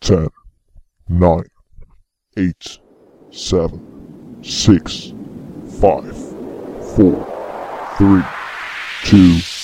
10, 9, 8, 7, 6, 5, 4, 3, 2,